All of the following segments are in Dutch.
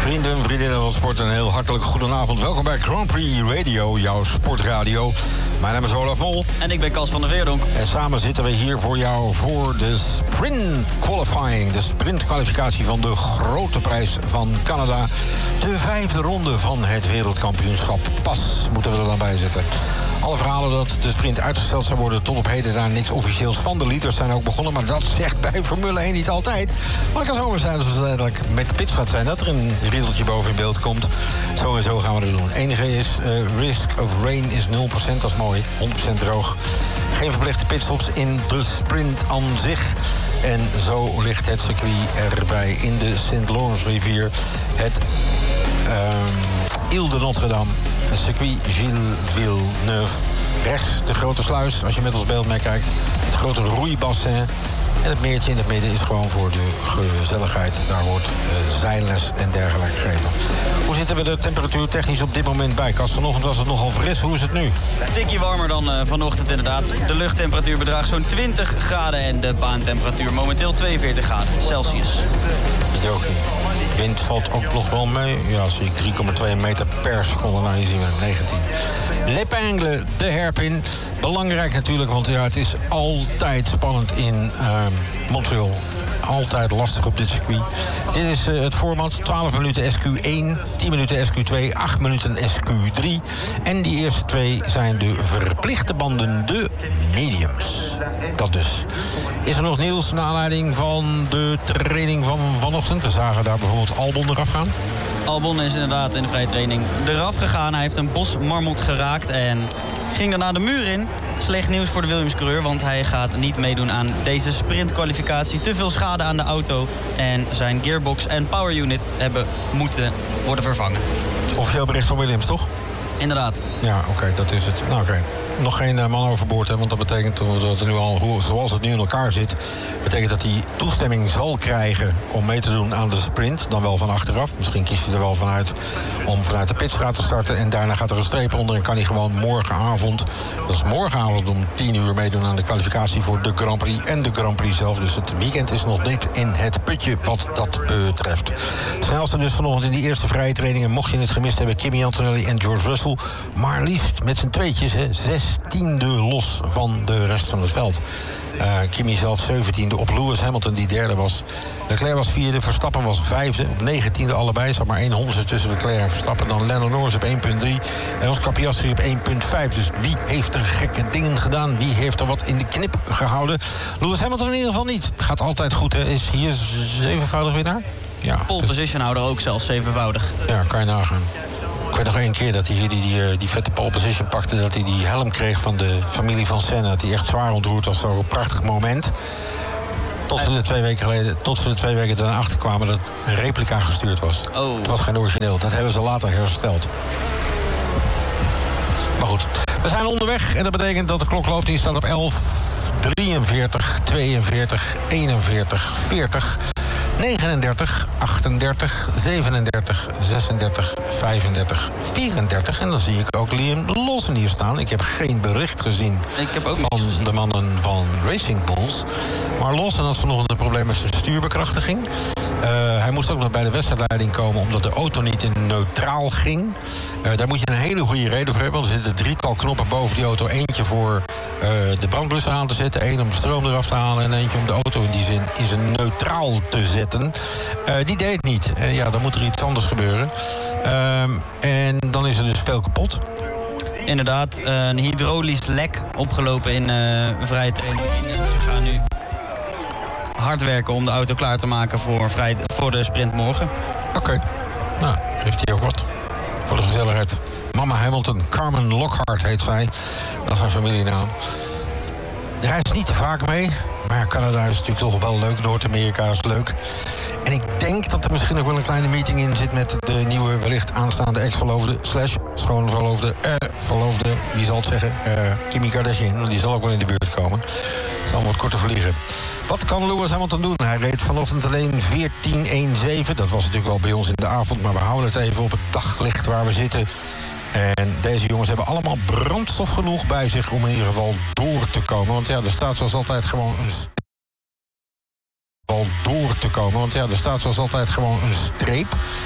Vrienden, vriendinnen van sport, een heel hartelijk goedenavond. Welkom bij Grand Prix Radio, jouw sportradio. Mijn naam is Olaf Mol. En ik ben Cas van der Veerdonk. En samen zitten we hier voor jou voor de sprint qualifying. De sprintkwalificatie van de grote prijs van Canada. De 5e ronde van het wereldkampioenschap. Pas moeten we er dan bij zetten. Alle verhalen dat de sprint uitgesteld zou worden tot op heden daar niks officieels van. De leaders zijn ook begonnen, maar dat zegt bij Formule 1 niet altijd. Maar het kan zomaar zijn als we uiteindelijk met de pits gaat zijn dat er een riedeltje boven in beeld komt. Zo en zo gaan we het doen. Het enige is, risk of rain is 0%, dat is mooi. 100% droog. Geen verplichte pitstops in de sprint aan zich. En zo ligt het circuit erbij in de St. Lawrence rivier. Het Ile de Notre-Dame. Het circuit Gilles Villeneuve. Rechts de grote sluis, als je met ons beeld meekijkt. Het grote roeibassin. En het meertje in het midden is gewoon voor de gezelligheid. Daar wordt zeilles en dergelijke gegeven. Hoe zitten we de temperatuur technisch op dit moment bij? Kas, vanochtend was het nogal fris. Hoe is het nu? Een tikje warmer dan vanochtend inderdaad. De luchttemperatuur bedraagt zo'n 20 graden en de baantemperatuur momenteel 42 graden Celsius. Kidoki. Wind valt ook nog wel mee. Ja, zie ik 3,2 meter per seconde. Nou, hier zien we 19. L'Épingle, de hairpin. Belangrijk natuurlijk, want ja, het is altijd spannend in Montreal. Altijd lastig op dit circuit. Dit is het format. 12 minuten SQ1, 10 minuten SQ2, 8 minuten SQ3. En die eerste twee zijn de verplichte banden, de mediums. Dat dus. Is er nog nieuws naar aanleiding van de training van vanochtend? We zagen daar bijvoorbeeld Albon eraf gaan. Albon is inderdaad in de vrije training eraf gegaan. Hij heeft een bosmarmot geraakt en ging daarna de muur in. Slecht nieuws voor de Williams-coureur, want hij gaat niet meedoen aan deze sprintkwalificatie. Te veel schade aan de auto en zijn gearbox en power unit hebben moeten worden vervangen. Officieel bericht van Williams, toch? Inderdaad. Ja, oké, dat is het. Nou, oké. Nog geen man overboord, hè, want dat betekent dat er nu al, zoals het nu in elkaar zit, betekent dat hij toestemming zal krijgen om mee te doen aan de sprint. Dan wel van achteraf. Misschien kiest hij er wel vanuit om vanuit de pitstraat te starten. En daarna gaat er een streep onder en kan hij gewoon morgenavond, dat is morgenavond om 10 uur meedoen aan de kwalificatie voor de Grand Prix en de Grand Prix zelf. Dus het weekend is nog niet in het putje wat dat betreft. Het snelste dus vanochtend in die eerste vrije trainingen, mocht je het gemist hebben, Kimi Antonelli en George Russell. Maar liefst met z'n tweetjes, hè, 16e los van de rest van het veld. Kimi zelf 17e op Lewis Hamilton, die derde was. Leclerc was 4e, Verstappen was 5e. Op 19e allebei, zat maar 1/100ste tussen Leclerc en Verstappen. Dan Lando Norris op 1,3 en Oscar Piastri op 1,5. Dus wie heeft er gekke dingen gedaan? Wie heeft er wat in de knip gehouden? Lewis Hamilton in ieder geval niet. Gaat altijd goed, hè? Is hier 7voudig winnaar? Ja. Pole position houder ook zelfs 7voudig. Ja, kan je nagaan. Ik weet nog één keer dat hij hier die vette pole position pakte, dat hij die helm kreeg van de familie van Senna. Dat hij echt zwaar ontroerd was. Zo'n prachtig moment. Tot ze er 2 weken daarna achter kwamen dat een replica gestuurd was. Oh. Het was geen origineel. Dat hebben ze later hersteld. Maar goed, we zijn onderweg en dat betekent dat de klok loopt. Die staat op 11, 43, 42, 41, 40... 39, 38, 37, 36, 35, 34. En dan zie ik ook Liam Lawson hier staan. Ik heb geen bericht gezien van de mannen van Racing Bulls. Maar Lawson had vanochtend een probleem met zijn stuurbekrachtiging. Hij moest ook nog bij de wedstrijdleiding komen omdat de auto niet in neutraal ging. Daar moet je een hele goede reden voor hebben. Want er zitten 3-tal knoppen boven die auto. Eentje voor de brandblusser aan te zetten. 1 om de stroom eraf te halen. En eentje om de auto in die zin in zijn neutraal te zetten. Die deed het niet. Ja, dan moet er iets anders gebeuren. En dan is er dus veel kapot. Inderdaad, een hydraulisch lek opgelopen in vrije training. Ze gaan nu hard werken om de auto klaar te maken voor de sprint morgen. Oké. Nou, heeft hij ook wat. Voor de gezelligheid. Mama Hamilton, Carmen Lockhart heet zij. Dat is haar familienaam. Daar reist niet te vaak mee. Maar Canada is natuurlijk toch wel leuk. Noord-Amerika is leuk. En ik denk dat er misschien nog wel een kleine meeting in zit met de nieuwe, wellicht aanstaande ex-verloofde, verloofde, wie zal het zeggen, Kimi Kardashian. Die zal ook wel in de buurt komen. Het zal wat korter vliegen. Wat kan Lewis Hamilton doen? Hij reed vanochtend alleen 14:17. Dat was natuurlijk wel bij ons in de avond, maar we houden het even op het daglicht waar we zitten. En deze jongens hebben allemaal brandstof genoeg bij zich om in ieder geval door te komen. Want ja, er staat zoals altijd gewoon een streep.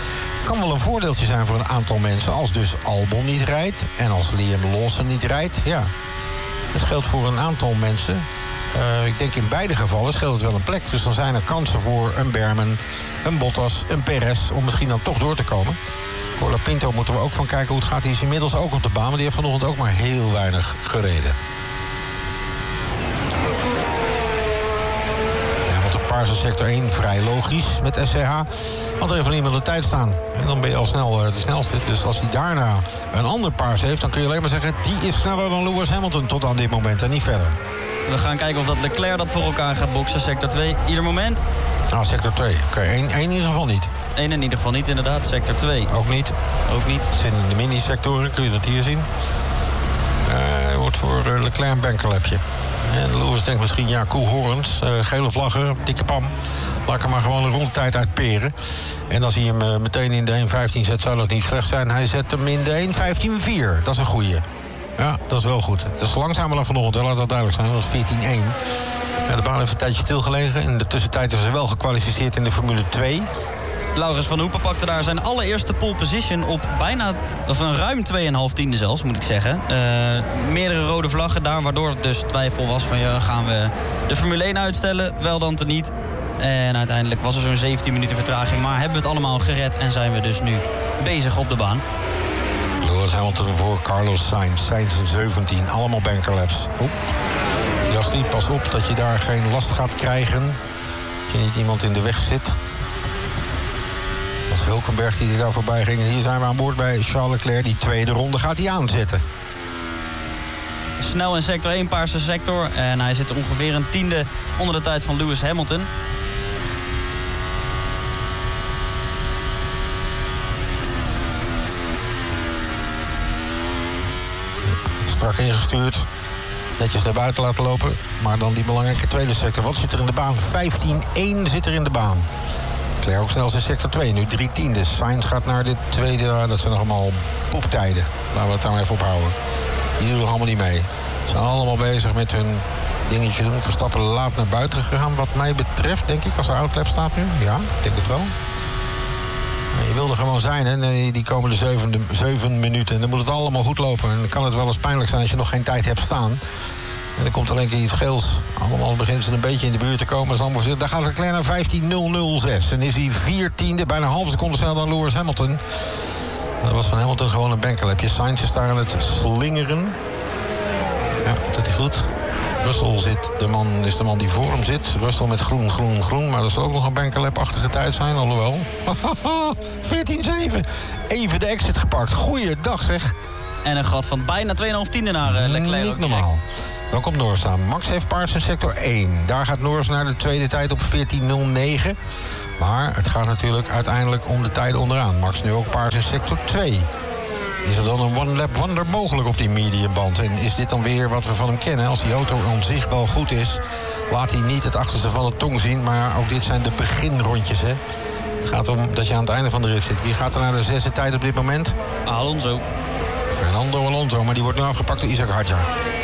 Kan wel een voordeeltje zijn voor een aantal mensen. Als dus Albon niet rijdt en als Liam Lawson niet rijdt. Ja, dat geldt voor een aantal mensen. Ik denk in beide gevallen scheelt het wel een plek. Dus dan zijn er kansen voor een Berman, een Bottas, een Perez... om misschien dan toch door te komen. Colapinto moeten we ook van kijken hoe het gaat. Die is inmiddels ook op de baan, maar die heeft vanochtend ook maar heel weinig gereden. Paarse sector 1 vrij logisch met SCH. Want er heeft wel iemand de tijd staan. En dan ben je al snel de snelste. Dus als hij daarna een ander paars heeft... dan kun je alleen maar zeggen... die is sneller dan Lewis Hamilton tot aan dit moment en niet verder. We gaan kijken of dat Leclerc dat voor elkaar gaat boksen. Sector 2, ieder moment. Ah, sector 2. Oké, één in ieder geval niet. Eén in ieder geval niet, inderdaad. Sector 2. Ook niet. Ook niet. Het zit in de mini-sectoren, kun je dat hier zien. Wordt voor Leclerc een bankerlapje. En Lewis denkt misschien, ja, koelhorens, gele vlaggen, dikke pam. Laat ik er maar gewoon een rondetijd uitperen. En als hij hem meteen in de 1.15 zet, zou dat niet slecht zijn. Hij zet hem in de 1.15.4. Dat is een goeie. Ja, dat is wel goed. Dat is langzamer dan vanochtend, laat dat duidelijk zijn. Dat is 14.1. Ja, de baan heeft een tijdje stilgelegen. In de tussentijd is hij wel gekwalificeerd in de Formule 2. Laurens van Hoepen pakte daar zijn allereerste pole position op ruim 2,5 tiende zelfs, moet ik zeggen. Meerdere rode vlaggen daar, waardoor dus twijfel was van... ja, gaan we de Formule 1 uitstellen? Wel dan te niet. En uiteindelijk was er zo'n 17 minuten vertraging. Maar hebben we het allemaal gered en zijn we dus nu bezig op de baan. Lewis Hamilton voor Carlos Sainz. Sainz in 17, allemaal bankerlaps. Jastie, pas op dat je daar geen last gaat krijgen. Dat je niet iemand in de weg zit. Dat is Hulkenberg die er daar voorbij ging. En hier zijn we aan boord bij Charles Leclerc. Die tweede ronde gaat hij aanzetten. Snel in sector 1, paarse sector. En hij zit ongeveer een tiende onder de tijd van Lewis Hamilton. Strak ingestuurd. Netjes naar buiten laten lopen. Maar dan die belangrijke tweede sector. Wat zit er in de baan? 15-1 zit er in de baan. Leclerc ook snel in sector 2. Nu 3 tiende. Sainz gaat naar de tweede. Dat zijn nog allemaal poeptijden. Laten we het daar maar even ophouden. Die doen nog allemaal niet mee. Ze zijn allemaal bezig met hun dingetje doen. Verstappen laat naar buiten gegaan. Wat mij betreft, denk ik, als er outlap staat nu. Ja, ik denk het wel. Je wil er gewoon zijn, hè? Nee, die komende 7 minuten. En dan moet het allemaal goed lopen. En dan kan het wel eens pijnlijk zijn als je nog geen tijd hebt staan. En dan komt er een keer iets geels. Allemaal begint ze een beetje in de buurt te komen. Daar gaat Leclerc naar 15.006. En is hij 14e, bijna een halve seconde sneller dan Lewis Hamilton. Dat was van Hamilton gewoon een bankerlapje. Sainz is daar aan het slingeren. Ja, dat is goed. Russell is de man die voor hem zit. Russell met groen. Maar dat zal ook nog een bankerlap-achtige tijd zijn, alhoewel. 14.7. Even de exit gepakt. Goeiedag, zeg. En een gat van bijna 2,5 tiende naar Leclerc. Niet normaal. Dan komt Norris aan. Max heeft paars in sector 1. Daar gaat Norris naar de tweede tijd op 14.09. Maar het gaat natuurlijk uiteindelijk om de tijden onderaan. Max nu ook paars in sector 2. Is er dan een one-lap wonder mogelijk op die mediumband? En is dit dan weer wat we van hem kennen? Als die auto aan zich wel goed is, laat hij niet het achterste van de tong zien. Maar ook dit zijn de beginrondjes, hè? Het gaat om dat je aan het einde van de rit zit. Wie gaat er naar de 6e tijd op dit moment? Alonso. Fernando Alonso, maar die wordt nu afgepakt door Isaac Hadjar.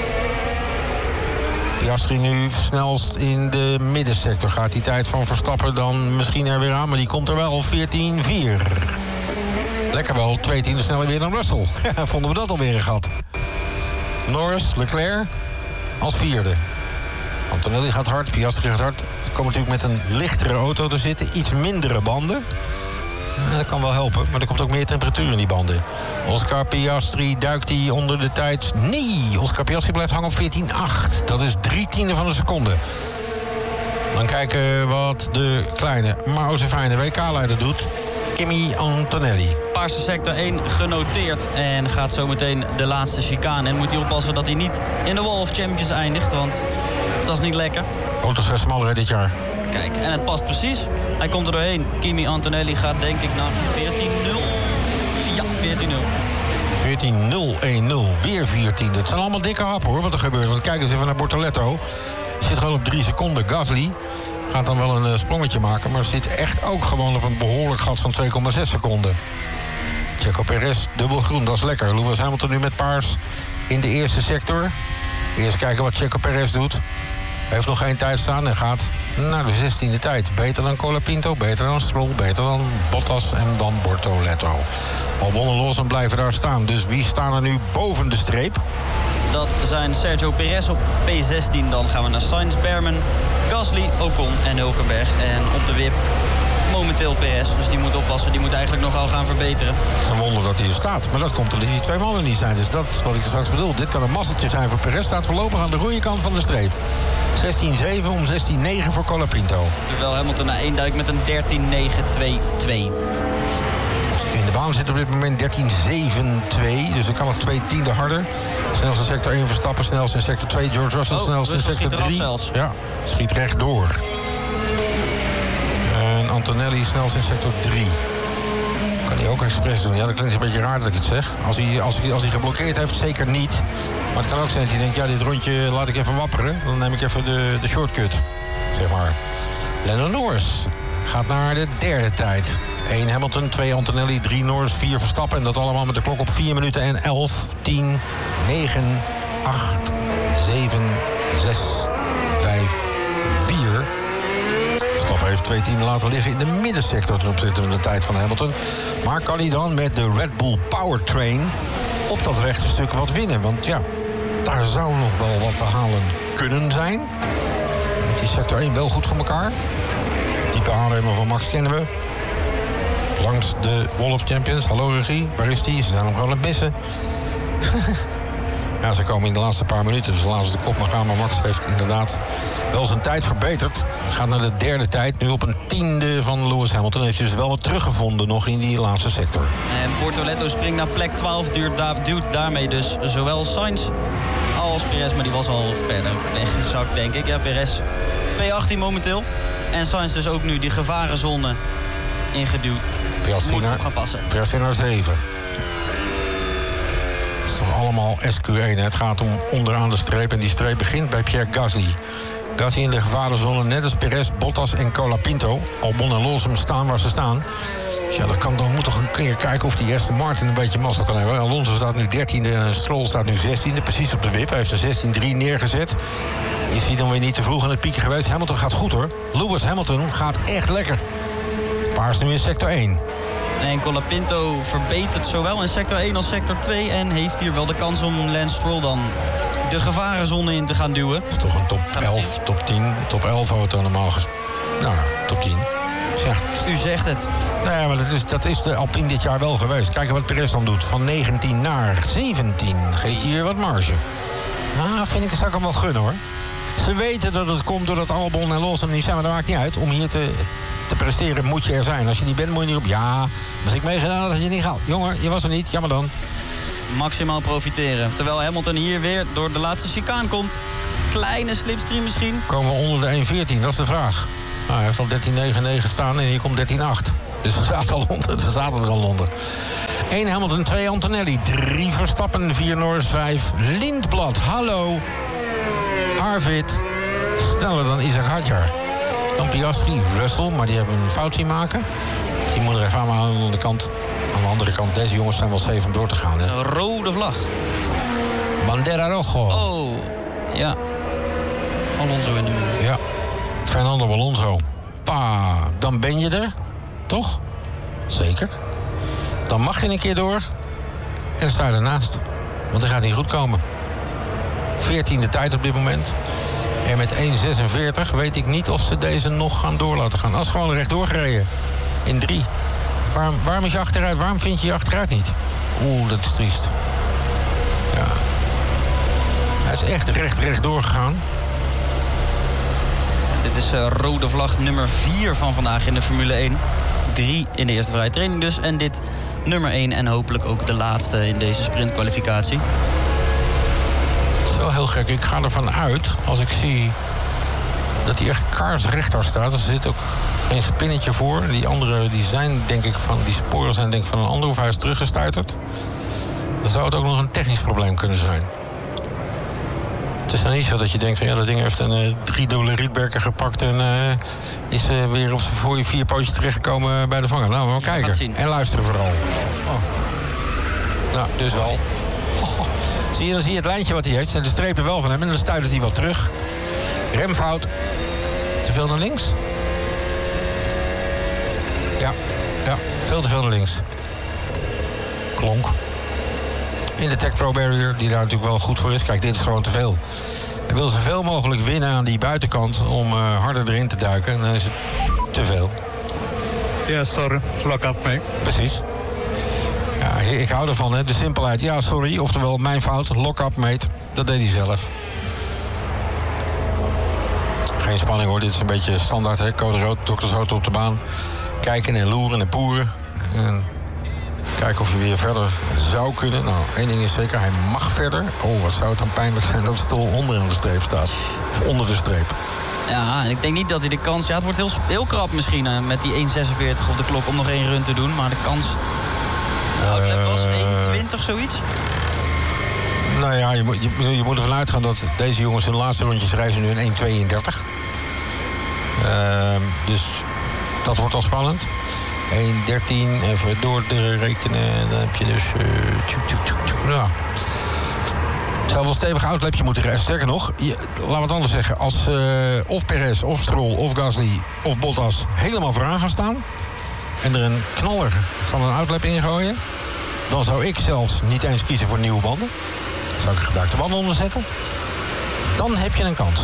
Piastri nu snelst in de middensector. Gaat die tijd van Verstappen dan misschien er weer aan, maar die komt er wel 14.4. Lekker wel, 2 tienden sneller weer dan Russell. Vonden we dat alweer een gat. Norris, Leclerc als 4e. Antonelli gaat hard, Piastri gaat hard. Ze komen natuurlijk met een lichtere auto te zitten. Iets mindere banden. Dat kan wel helpen, maar er komt ook meer temperatuur in die banden. Oscar Piastri duikt hij onder de tijd. Nee, Oscar Piastri blijft hangen op 14.8. Dat is 3 tienden van een seconde. Dan kijken wat de kleine, maar ook zijn fijne WK-leider doet. Kimi Antonelli. Paarse sector 1 genoteerd en gaat zometeen de laatste chicane. En moet hij oppassen dat hij niet in de Wall of Champions eindigt, want dat is niet lekker. Auto's zijn smaller dit jaar. Kijk, en het past precies. Hij komt er doorheen. Kimi Antonelli gaat denk ik naar 14.0. Ja, 14.0. 14.010, weer 14. Het zijn allemaal dikke happen, hoor, wat er gebeurt. Want kijk eens even naar Bortoletto. Zit gewoon op 3 seconden. Gasly gaat dan wel een sprongetje maken, maar zit echt ook gewoon op een behoorlijk gat van 2,6 seconden. Checo Perez, dubbel groen, dat is lekker. Lewis Hamilton nu met paars in de eerste sector. Eerst kijken wat Checo Perez doet. Hij heeft nog geen tijd staan en gaat naar de 16e tijd. Beter dan Colapinto, beter dan Stroll, beter dan Bottas en dan Bortoleto. Albon en Lawson blijven daar staan. Dus wie staan er nu boven de streep? Dat zijn Sergio Perez op P16. Dan gaan we naar Sainz, Berman, Gasly, Ocon en Hülkenberg. En op de wip momenteel Perez. Dus die moet oppassen. Die moet eigenlijk nogal gaan verbeteren. Het is een wonder dat hij er staat. Maar dat komt omdat die twee mannen niet zijn. Dus dat is wat ik straks bedoel. Dit kan een masseltje zijn voor Perez. Staat voorlopig aan de goede kant van de streep. 16-7 om 16-9 voor Colapinto. Terwijl Hamilton na 1 duik met een 13-9-2-2. In de baan zit op dit moment 13-7-2. Dus er kan nog 2 tienden harder. Snelste sector 1 Verstappen, snelste in sector 2 George Russell, snelste in sector 3. Ja, schiet rechtdoor. En Antonelli snelste in sector 3. Kan hij ook expres doen? Ja, dat klinkt een beetje raar dat ik het zeg. Als hij geblokkeerd heeft, zeker niet. Maar het kan ook zijn dat hij denkt, ja, dit rondje laat ik even wapperen. Dan neem ik even de shortcut, zeg maar. Lando Norris gaat naar de derde tijd. 1 Hamilton, 2 Antonelli, 3 Norris, 4 Verstappen. En dat allemaal met de klok op 4 minuten en 11, 10, 9, 8, 7, 6, 5, 4. Verstappen heeft 2 tienden laten liggen in de middensector ten opzichte van de tijd van Hamilton. Maar kan hij dan met de Red Bull Powertrain op dat rechte stuk wat winnen? Want ja, daar zou nog wel wat te halen kunnen zijn. Is sector 1 wel goed voor elkaar? Type aanremmen van Max kennen we. Langs de Wall of Champions. Hallo regie, waar is die? Ze zijn hem gewoon aan het missen. Ja, ze komen in de laatste paar minuten, dus laten ze de kop maar gaan. Maar Max heeft inderdaad wel zijn tijd verbeterd. Gaat naar de derde tijd, nu op een tiende van Lewis Hamilton. Heeft dus wel wat teruggevonden nog in die laatste sector. En Bortoleto springt naar plek 12, duwt daarmee dus zowel Sainz als Perez. Maar die was al verder weggezakt, denk ik. Ja, Perez P18 momenteel. En Sainz dus ook nu die gevarenzone ingeduwd. Moet gaan passen. Piastri naar 7. Het is toch allemaal SQ1. Hè? Het gaat om onderaan de streep. En die streep begint bij Pierre Gasly. Gasly in de gevarenzone, net als Perez, Bottas en Colapinto. Albon en Lawson staan waar ze staan. Dus ja, dan moet toch een keer kijken of die Aston Martin een beetje mazzel kan hebben. Alonso staat nu 13e en Stroll staat nu 16e. Precies op de wip. Hij heeft een 16-3 neergezet. Is hij dan weer niet te vroeg aan het pieken geweest? Hamilton gaat goed hoor. Lewis Hamilton gaat echt lekker. Paars nu in sector 1. En Colapinto verbetert zowel in sector 1 als sector 2... en heeft hier wel de kans om Lance Stroll dan de gevarenzone in te gaan duwen. Dat is toch een top 11, top 10, top 11 auto normaal gesproken. Nou, top 10. Ja. U zegt het. Nee, maar dat is de Alpine dit jaar wel geweest. Kijk wat Perez dan doet. Van 19 naar 17 geeft hij weer wat marge. Nou, vind ik, zou ik hem wel gunnen hoor. Ze weten dat het komt doordat Albon en Lawson niet zijn, maar dat maakt niet uit. Om hier te presteren moet je er zijn. Als je niet bent, moet je niet op. Ja, als ik meegedaan had je niet gehaald. Jongen, je was er niet. Jammer dan. Maximaal profiteren. Terwijl Hamilton hier weer door de laatste chicane komt. Kleine slipstream misschien. Komen we onder de 1.14? Dat is de vraag. Nou, hij heeft al 13.9.9 staan en hier komt 13.8. Dus we zaten er al onder. 1 Hamilton, 2 Antonelli, 3 Verstappen, 4 Norris, 5 Lindblad. Hallo. Arvid. Sneller dan Isaac Hadjar. Dan Piastri, Russell, maar die hebben een fout zien maken. Die moet er even aan de kant. Aan de andere kant, deze jongens zijn wel safe om door te gaan. Hè? Een rode vlag. Bandera rojo. Oh, ja. Alonso in de muur. Ja, Fernando Alonso. Dan ben je er, toch? Zeker. Dan mag je een keer door. En dan sta je ernaast. Want dan gaat niet goed komen. 14e tijd op dit moment. En met 1.46 weet ik niet of ze deze nog gaan door laten gaan. Als gewoon rechtdoor gereden. In 3. Waarom is je achteruit? Waarom vind je je achteruit niet? Oeh, dat is triest. Ja. Hij is echt rechtdoor gegaan. Dit is rode vlag nummer 4 van vandaag in de Formule 1. 3 in de eerste vrije training dus. En dit nummer 1 en hopelijk ook de laatste in deze sprintkwalificatie. Dat is wel heel gek. Ik ga ervan uit, als ik zie dat hij echt kaarsrecht daar staat. Er zit ook geen spinnetje voor. Die andere, die zijn denk ik van, die sporen zijn denk ik van een ander, of hij is teruggestuiterd. Dan zou het ook nog een technisch probleem kunnen zijn. Het is dan niet zo dat je denkt van ja, dat ding heeft een 3-dubbele Rietberger gepakt en is weer op zijn 4 pootje terechtgekomen bij de vanger. Nou, we gaan kijken. En luisteren vooral. Oh. Nou, dus wel. Oh. Dan zie je het lijntje wat hij heeft. En de strepen wel van hem. En dan stuitert hij wel terug. Remfout. te veel naar links. Ja, veel te veel naar links. Klonk. In de Tech Pro Barrier, die daar natuurlijk wel goed voor is. Kijk, dit is gewoon te veel. Hij wil zoveel mogelijk winnen aan die buitenkant om harder erin te duiken. En dan is het te veel. Ja, sorry. Lock up, mate. Precies. Ja, ik hou ervan, hè. De simpelheid. Ja, sorry. Oftewel, mijn fout. Lock up, mate. Dat deed hij zelf. Geen spanning, hoor. Dit is een beetje standaard, hè. Code rood, doktersauto op de baan. Kijken en loeren en poeren. En kijken of je weer verder zou kunnen. Nou, één ding is zeker, hij mag verder. Oh, wat zou het dan pijnlijk zijn dat Stroll onderaan de streep staat. Of onder de streep. Ja, en ik denk niet dat hij de kans... Ja, het wordt heel krap misschien met die 1.46 op de klok om nog 1 run te doen. Maar de kans... het was 1.20 zoiets. Nou ja, je moet ervan uitgaan dat deze jongens hun laatste rondjes reizen nu in 1.32. Dus dat wordt al spannend. 1.13, even door te rekenen. Dan heb je dus... ja. Het zou wel een stevig outlepje moeten rijden. Sterker nog, laten we het anders zeggen. Als of Perez, of Stroll, of Gasly, of Bottas helemaal vooraan gaan staan... en er een knaller van een outlap ingooien... dan zou ik zelfs niet eens kiezen voor nieuwe banden. Dan zou ik gebruikte banden onderzetten. Dan heb je een kans.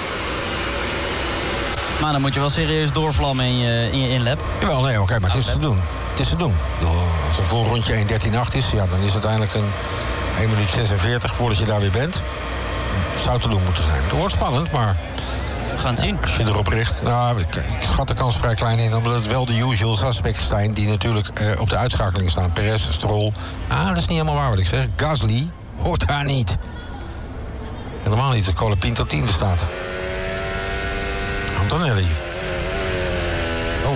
Maar dan moet je wel serieus doorvlammen in je inlap. Jawel, nee, oké, maar het is te doen. Het is te doen. Als een vol rondje 1.13.8 is, ja, dan is het uiteindelijk een 1 minuut 46 voordat je daar weer bent. Zou te doen moeten zijn. Het wordt spannend, maar... We gaan het zien. Als je erop richt... Nou, ik schat de kans vrij klein in, omdat het wel de usual suspects zijn die natuurlijk op de uitschakeling staan. Perez, Stroll. Dat is niet helemaal waar wat ik zeg. Gasly hoort daar niet. En normaal niet, de Colapinto 10e staat. Antonelli. Oh.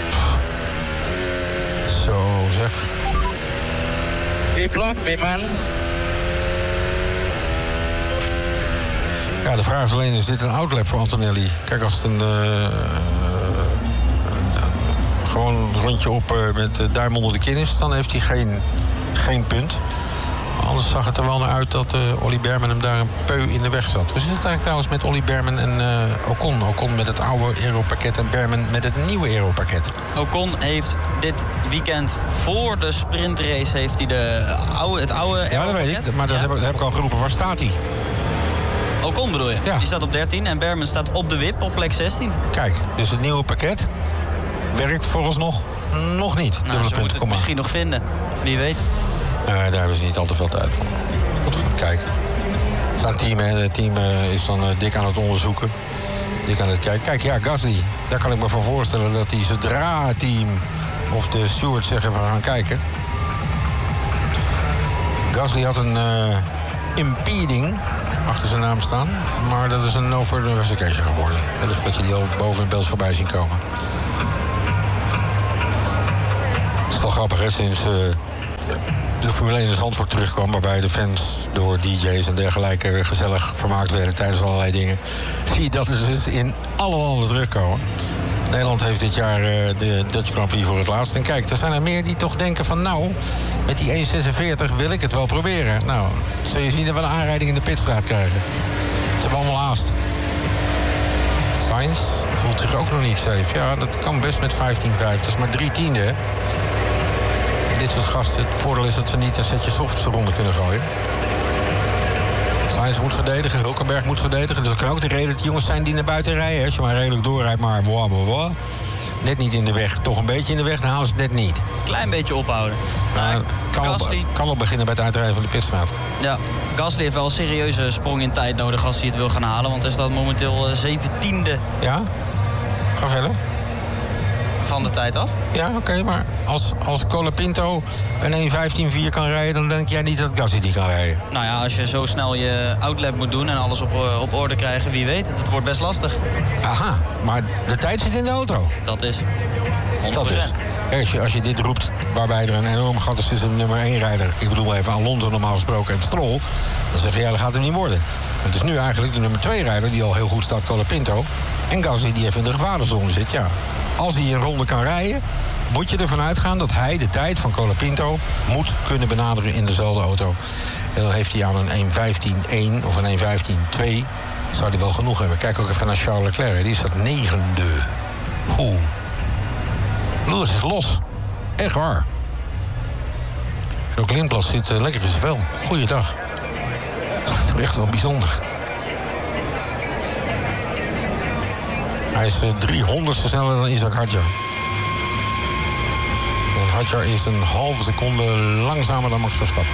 Zo, zeg. Keep lock me, man. Ja, de vraag is alleen, is dit een outlap voor Antonelli? Kijk, als het gewoon een rondje op met duim onder de kin is... dan heeft hij geen punt. Maar anders zag het er wel naar uit dat Ollie Berman hem daar een peu in de weg zat. Hoe zit het eigenlijk trouwens met Ollie Berman en Ocon? Ocon met het oude aeropakket en Berman met het nieuwe aeropakket. Ocon heeft dit weekend voor de sprintrace heeft hij het oude Ja, dat weet ik, maar dat heb ik al geroepen. Waar staat hij? Ocon bedoel je? Ja. Die staat op 13 en Berman staat op de wip op plek 16. Kijk, dus het nieuwe pakket werkt vooralsnog nog niet. Nou, ze moeten het misschien nog vinden. Wie weet. Daar hebben ze niet al te veel tijd voor. Goed, we gaan kijken. Het is een team, hè. Het team is dan dik aan het onderzoeken. Dik aan het kijken. Kijk, ja, Gasly. Daar kan ik me van voorstellen dat hij zodra het team of de stewards zeggen, we gaan kijken. Gasly had een impeding achter zijn naam staan. Maar dat is een no further investigation geworden. Dat is dat je die al boven in beeld voorbij zien komen. Het is wel grappig, hè, sinds de Formule 1 in Zandvoort terugkwam, waarbij de fans door DJ's en dergelijke gezellig vermaakt werden tijdens allerlei dingen. Zie je dat er dus in alle landen terugkomen. Nederland heeft dit jaar de Dutch Grand Prix voor het laatst. En kijk, er zijn er meer die toch denken van nou, met die 1.46 wil ik het wel proberen. Nou, zul je zien dat we een aanrijding in de pitstraat krijgen. Ze hebben allemaal haast. Sainz voelt zich ook nog niet safe. Ja, dat kan best met 15.5. Dat is maar 3/10. Dit soort gasten, het voordeel is dat ze niet een setje softs eronder kunnen gooien. Sainz moet verdedigen, Hulkenberg moet verdedigen. Dus dat kan ook de reden dat die jongens zijn die naar buiten rijden. Als je maar redelijk doorrijdt, maar net niet in de weg. Toch een beetje in de weg, dan halen ze het net niet. Klein beetje ophouden. Kan al beginnen bij het uitrijden van de pitstraat. Ja, Gasly heeft wel een serieuze sprong in tijd nodig als hij het wil gaan halen. Want hij staat momenteel 17e. Ja? Ga verder. Van de tijd af. Ja, oké, maar als Colapinto een 1.15.4 kan rijden, dan denk jij niet dat Gasly die kan rijden? Nou ja, als je zo snel je outlap moet doen en alles op orde krijgen, wie weet. Het wordt best lastig. Aha, maar de tijd zit in de auto. Dat is 100%. Dat is. Als je dit roept, waarbij er een enorm gat is tussen de nummer 1-rijder... ik bedoel even Alonso normaal gesproken en Stroll... dan zeg je, ja, dat gaat hem niet worden. Het is nu eigenlijk de nummer 2-rijder die al heel goed staat, Colapinto... en Gasly die even in de gevarenzone zit, ja. Als hij een ronde kan rijden, moet je ervan uitgaan dat hij de tijd van Colapinto moet kunnen benaderen in dezelfde auto. En dan heeft hij aan een 1.15.1 of een 1.15.2 zou hij wel genoeg hebben. Kijk ook even naar Charles Leclerc. Die staat 9e. Lewis is los. Echt waar. En ook Lindblad zit lekker in zijn vel. Goeiedag. Dat is echt wel bijzonder. Hij is 300ste sneller dan Isaac Hadjar. En Hadjar is een halve seconde langzamer dan Max Verstappen.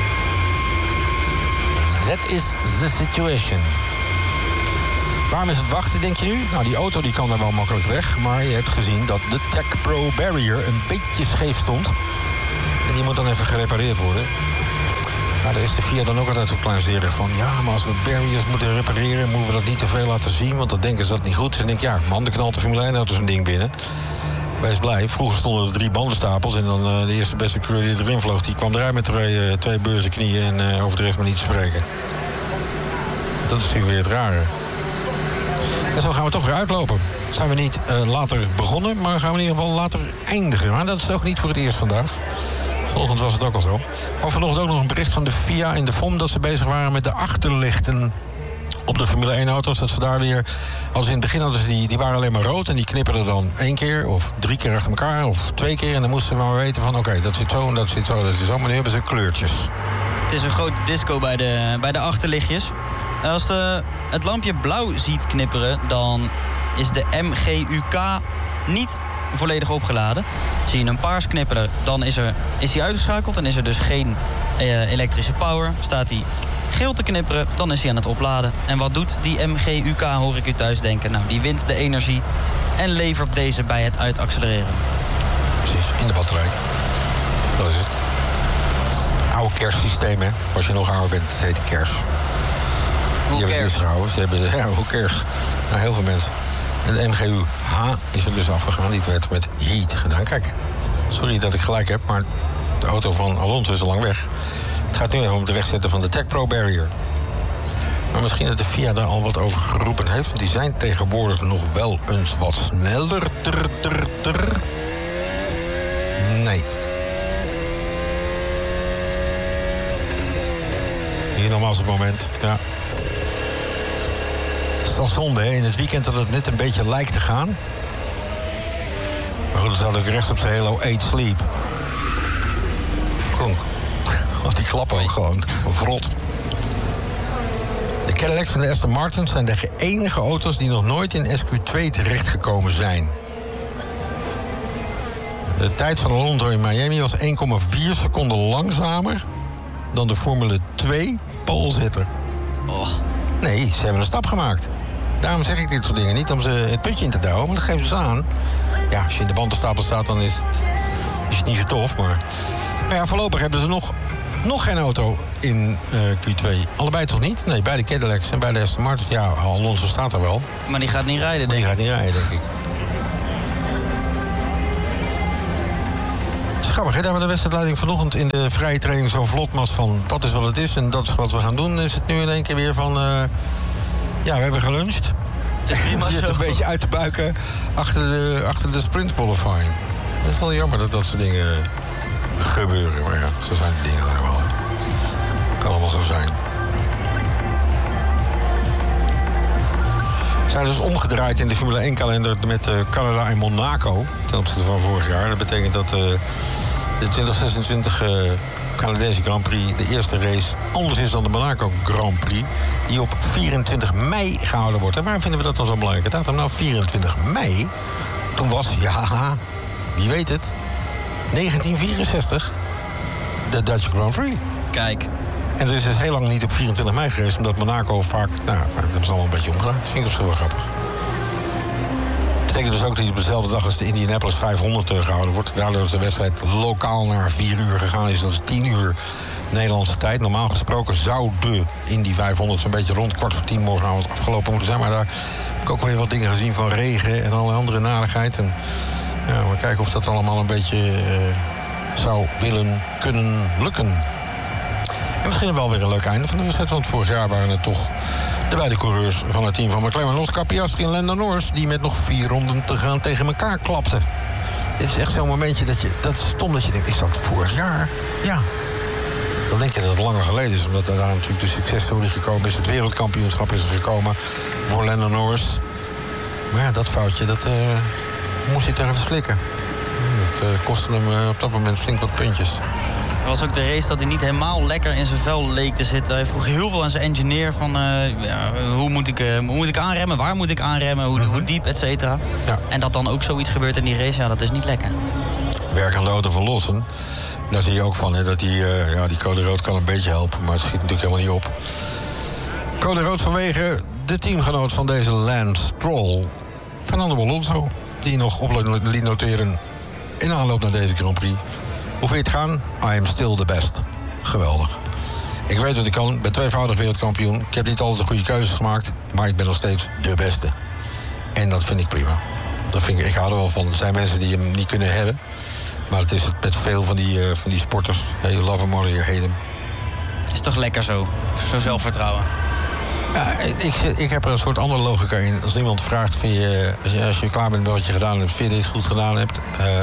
That is the situation. Waarom is het wachten, denk je nu? Nou, die auto die kan er wel makkelijk weg. Maar je hebt gezien dat de Tech Pro Barrier een beetje scheef stond. En die moet dan even gerepareerd worden. Nou, daar is de FIA dan ook altijd zo kleinzerig van... ja, maar als we barriers moeten repareren... moeten we dat niet te veel laten zien, want dan denken ze dat niet goed. En dan denk ik, ja, man, de knalt de Formule 1-auto zo'n ding binnen. Wees blij. Vroeger stonden er 3 bandenstapels... en dan de eerste beste coureur die erin vloog... die kwam eruit met 2 beurzen knieën... en over de rest maar niet te spreken. Dat is natuurlijk weer het rare. En zo gaan we toch weer uitlopen. Zijn we niet later begonnen, maar gaan we in ieder geval later eindigen. Maar dat is ook niet voor het eerst vandaag. Vanochtend was het ook al zo. Maar vanochtend ook nog een bericht van de FIA in de FOM... dat ze bezig waren met de achterlichten op de Formule 1-auto's. Dat ze daar weer... als in het begin hadden ze die waren alleen maar rood... en die knipperden dan 1 keer of 3 keer achter elkaar... of 2 keer. En dan moesten ze maar weten van... oké, dat zit zo en dat zit zo, dat zit zo. Maar nu hebben ze kleurtjes. Het is een grote disco bij de achterlichtjes. Als het lampje blauw ziet knipperen... dan is de MGUK niet volledig opgeladen. Zie je een paars knipperen, dan is hij uitgeschakeld... en is er dus geen elektrische power. Staat hij geel te knipperen, dan is hij aan het opladen. En wat doet die MGUK, hoor ik u thuis denken? Nou, die wint de energie en levert deze bij het uitaccelereren. Precies, in de batterij. Dat is het. Oude kerstsysteem, hè. Als je nog ouder bent, het heet kers. Hoe cares? Ze hebben hoe cares? Nou, heel veel mensen. En de MGU-H is er dus afgegaan. Die werd met heat gedaan. Kijk, sorry dat ik gelijk heb, maar de auto van Alonso is al lang weg. Het gaat nu even om het wegzetten van de Tech Pro Barrier. Maar misschien dat de FIA daar al wat over geroepen heeft. Want die zijn tegenwoordig nog wel eens wat sneller. Nee. Hier nogmaals het moment, ja. Het is dan zonde, hè, in het weekend dat het net een beetje lijkt te gaan. Maar goed, er staat ook rechts op zijn halo 8 sleep. Klonk. Want die klappen ook gewoon. Vrot. De Cadillacs en de Aston Martins zijn de enige auto's die nog nooit in SQ2 terechtgekomen zijn. De tijd van Alonso in Miami was 1,4 seconden langzamer dan de Formule 2 polezitter. Oh. Nee, ze hebben een stap gemaakt. Daarom zeg ik dit soort dingen. Niet om ze het putje in te douwen, maar dat geven ze aan. Ja, als je in de bandenstapel staat, dan is het niet zo tof. Maar ja, voorlopig hebben ze nog geen auto in Q2. Allebei toch niet? Nee, bij de Cadillacs en bij de Aston Martin. Ja, Alonso staat er wel. Maar die gaat niet rijden, denk ik. Die gaat niet rijden, denk ik. Grappig, hè? Daar hebben we de wedstrijdleiding vanochtend in de vrije training zo vlot was van... dat is wat het is en dat is wat we gaan doen. Is het nu in één keer weer van... ja, we hebben geluncht. Het is prima we zitten een beetje uit te buiken achter de sprint qualifying. Het is wel jammer dat soort dingen gebeuren. Maar ja, zo zijn de dingen helemaal. Kan allemaal zo zijn. We zijn dus omgedraaid in de Formule 1-kalender met Canada en Monaco ten opzichte van vorig jaar. Dat betekent dat de 2026 Canadese Grand Prix de eerste race anders is dan de Monaco Grand Prix, die op 24 mei gehouden wordt. En waarom vinden we dat dan zo'n belangrijke datum? Nou, 24 mei, toen was, ja, wie weet het, 1964 de Dutch Grand Prix. Kijk. En er is dus heel lang niet op 24 mei geweest, omdat Monaco vaak... Nou, dat hebben ze allemaal een beetje omgedaan. Dat vind ik op zich wel grappig. Dat betekent dus ook dat hij op dezelfde dag als de Indianapolis 500 gehouden wordt. Daardoor is de wedstrijd lokaal naar 4 uur gegaan. Dat is 10 uur Nederlandse tijd. Normaal gesproken zou de Indy 500 zo'n beetje rond 9:15 morgenavond afgelopen moeten zijn. Maar daar heb ik ook weer wat dingen gezien van regen en allerlei andere narigheid. En ja, we kijken of dat allemaal een beetje zou kunnen lukken. En misschien wel weer een leuk einde van de wedstrijd. Want vorig jaar waren het toch de beide coureurs van het team van McLaren, Oscar Piastri en Lando Norris, die met nog 4 ronden te gaan tegen elkaar klapten. Dit is echt zo'n momentje dat is stom dat je denkt, is dat vorig jaar? Ja. Dan denk je dat het langer geleden is, omdat daar natuurlijk de successtory gekomen is. Het wereldkampioenschap is er gekomen voor Lando Norris. Maar ja, dat foutje, dat moest hij tegen verslikken. Dat kostte hem op dat moment flink wat puntjes. Er was ook de race dat hij niet helemaal lekker in zijn vel leek te zitten. Hij vroeg heel veel aan zijn engineer van hoe moet ik aanremmen, waar moet ik aanremmen, hoe diep, et cetera. Ja. En dat dan ook zoiets gebeurt in die race, ja, dat is niet lekker. Werk aan de auto van Lawson. Daar zie je ook van, hè, dat die code rood kan een beetje helpen, maar het schiet natuurlijk helemaal niet op. Code rood vanwege de teamgenoot van deze Lance Stroll, Fernando Alonso, die nog op liet noteren in aanloop naar deze Grand Prix. Hoe vind je het gaan? I am still the best. Geweldig. Ik weet wat ik kan, ben tweevoudig wereldkampioen. Ik heb niet altijd de goede keuzes gemaakt, maar ik ben nog steeds de beste. En dat vind ik prima. Ik hou er wel van. Er zijn mensen die hem niet kunnen hebben. Maar het is het met veel van die sporters. Hey, you love him or you hate him. Is toch lekker zo? Zo zelfvertrouwen. Ja, ik heb er een soort andere logica in. Als iemand vraagt, als je klaar bent met wat je gedaan hebt, vind je dit goed gedaan hebt,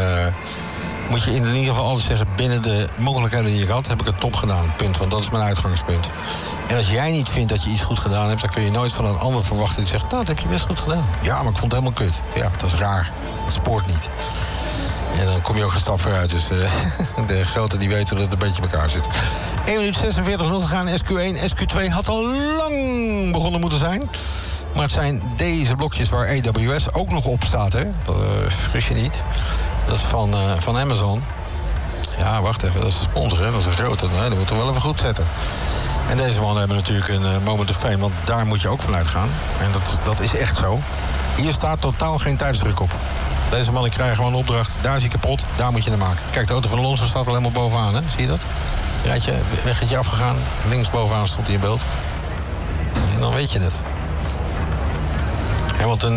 moet je in ieder geval altijd zeggen, binnen de mogelijkheden die ik had, heb ik het top gedaan. Punt. Want dat is mijn uitgangspunt. En als jij niet vindt dat je iets goed gedaan hebt, dan kun je nooit van een ander verwachten die zegt, nou, dat heb je best goed gedaan. Ja, maar ik vond het helemaal kut. Ja, dat is raar. Dat spoort niet. En dan kom je ook geen stap vooruit. Dus de grote die weten dat het een beetje in elkaar zit. 1 minuut 46 nog gegaan. SQ1, SQ2 had al lang begonnen moeten zijn. Maar het zijn deze blokjes waar AWS ook nog op staat, hè? Vergis je niet. Dat is van Amazon. Ja, wacht even. Dat is de sponsor, hè? Dat is een grote. Nee, dat moeten we wel even goed zetten. En deze mannen hebben natuurlijk een moment of fame. Want daar moet je ook vanuit gaan. En dat is echt zo. Hier staat totaal geen tijdsdruk op. Deze mannen krijgen gewoon een opdracht. Daar is hij kapot, daar moet je naar maken. Kijk, de auto van Alonso staat al helemaal bovenaan, hè? Zie je dat? Weggetje afgegaan. Links bovenaan stond hij in beeld. En dan weet je het. Hamilton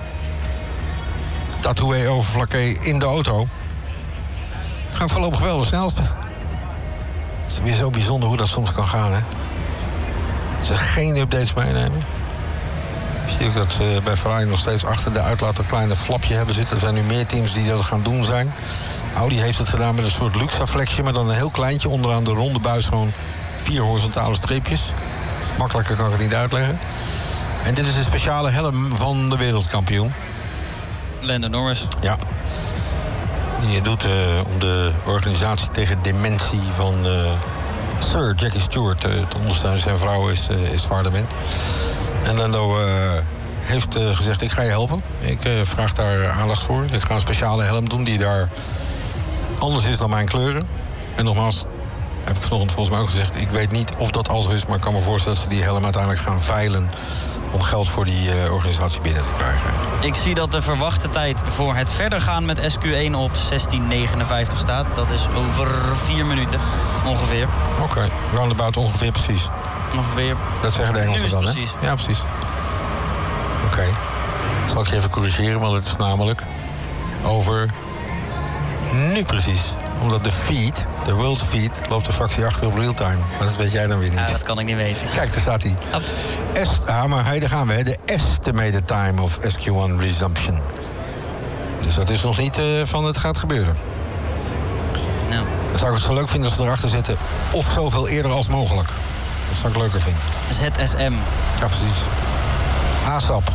tatoué over vlakke in de auto. Gaat voorlopig wel de snelste. Het is weer zo bijzonder hoe dat soms kan gaan, hè? Ze geen updates meenemen. Zie ik dat ze bij Ferrari nog steeds achter de uitlaat een kleine flapje hebben zitten. Er zijn nu meer teams die dat gaan doen zijn. Audi heeft het gedaan met een soort Luxa-flexje, maar dan een heel kleintje. Onderaan de ronde buis gewoon 4 horizontale streepjes. Makkelijker kan ik het niet uitleggen. En dit is een speciale helm van de wereldkampioen. Lando Norris. Ja. Die doet om de organisatie tegen dementie van Sir Jackie Stewart te ondersteunen. Zijn vrouw is vaardement. En Lando heeft gezegd, ik ga je helpen. Ik vraag daar aandacht voor. Ik ga een speciale helm doen die daar anders is dan mijn kleuren. En nogmaals, heb ik vanochtend volgens mij ook gezegd, ik weet niet of dat al zo is, maar ik kan me voorstellen dat ze die helm uiteindelijk gaan veilen om geld voor die organisatie binnen te krijgen. Ik zie dat de verwachte tijd voor het verder gaan met SQ1 op 16:59 staat. Dat is over 4 minuten ongeveer. Oké, roundabout ongeveer precies. Ongeveer. Dat zeggen de Engelsen dan, precies. Hè? Ja, precies. Oké. Zal ik je even corrigeren, want het is namelijk over nu precies. Omdat de feed, de world feed, loopt de fractie achter op realtime. Maar dat weet jij dan weer niet. Ja, dat kan ik niet weten. Kijk, daar staat hij. Maar daar gaan we, de estimated time of SQ1 resumption. Dus dat is nog niet van het gaat gebeuren. Nou. Dan zou ik het zo leuk vinden als ze erachter zitten. Of zoveel eerder als mogelijk. Dat zou ik leuker vinden. ZSM. Ja, precies. ASAP.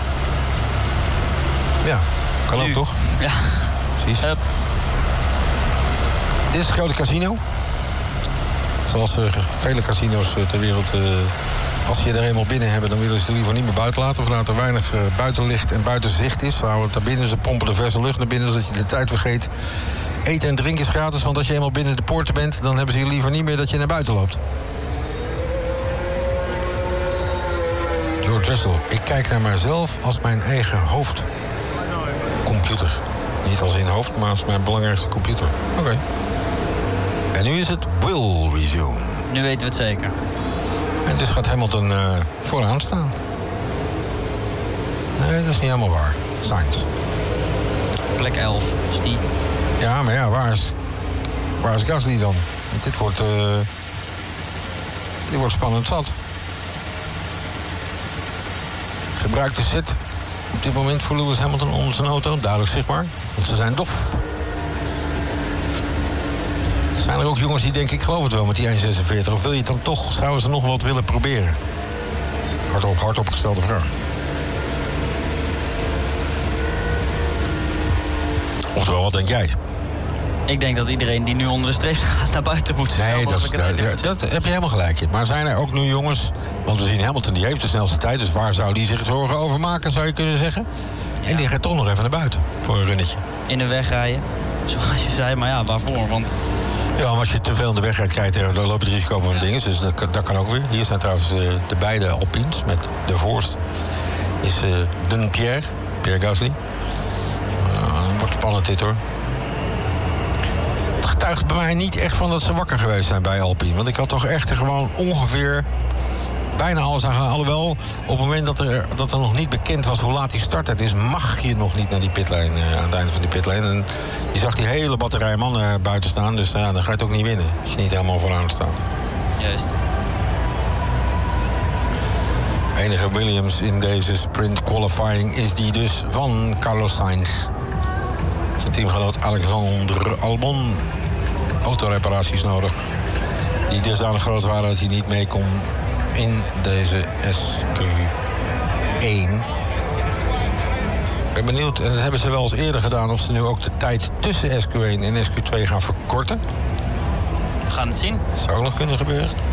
Ja, kan ook toch? Ja. Precies. Dit is het grote casino. Zoals vele casino's ter wereld. Als ze je er eenmaal binnen hebben, dan willen ze liever niet meer buiten laten. Vanuit er weinig buitenlicht en buitenzicht is. Ze houden het daar binnen, ze pompen de verse lucht naar binnen, zodat je de tijd vergeet. Eten en drinken is gratis, want als je eenmaal binnen de poorten bent, dan hebben ze je liever niet meer dat je naar buiten loopt. George Russell, ik kijk naar mijzelf als mijn eigen hoofdcomputer. Niet als in hoofd, maar als mijn belangrijkste computer. Oké. En nu is het will resume. Nu weten we het zeker. En dus gaat Hamilton vooraan staan. Nee, dat is niet helemaal waar. Sainz. Plek 11 is die. Ja, maar ja, waar is Gasly dan? Want dit wordt spannend zat. Gebruikte zit op dit moment voor Lewis Hamilton onder zijn auto. Duidelijk zichtbaar, want ze zijn dof. Zijn er ook jongens die denken, ik geloof het wel met die 1,46. Of wil je het dan toch, zouden ze nog wat willen proberen? Hardop gestelde vraag. Oftewel, wat denk jij? Ik denk dat iedereen die nu onder de streep gaat naar buiten moet. Nee, dat heb je helemaal gelijk in. Maar zijn er ook nu jongens... Want we zien Hamilton, die heeft de snelste tijd. Dus waar zou die zich zorgen over maken, zou je kunnen zeggen? Ja. En die gaat toch nog even naar buiten voor een runnetje. In de weg rijden, zoals je zei. Maar ja, waarvoor? Want... Ja, maar als je te veel in de weg rijdt, dan loop je het risico van dingen. Dus dat kan ook weer. Hier staan trouwens de beide Alpines met de voorst. Is Pierre Gasly. Wordt spannend dit, hoor. Het getuigt bij mij niet echt van dat ze wakker geweest zijn bij Alpine. Want ik had toch echt gewoon ongeveer bijna alles aan. Alhoewel, op het moment dat er nog niet bekend was hoe laat die starttijd is, mag je nog niet naar die pitlane, aan het einde van die pitlane. En je zag die hele batterij mannen buiten staan. Dus dan ga je het ook niet winnen als je niet helemaal vooraan staat. Juist. Enige Williams in deze sprint qualifying is die dus van Carlos Sainz. Zijn teamgenoot Alexander Albon. Autoreparaties nodig. Die dusdanig groot waren dat hij niet mee kon in deze SQ1. Ik ben benieuwd, en dat hebben ze wel eens eerder gedaan, of ze nu ook de tijd tussen SQ1 en SQ2 gaan verkorten. We gaan het zien. Dat zou ook nog kunnen gebeuren.